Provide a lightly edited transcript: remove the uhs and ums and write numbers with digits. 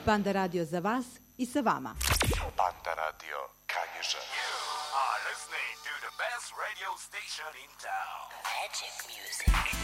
Panda radio za vas i sa vama. Panda radio Kanjiža. You are listening to the best radio station in town. Magic music.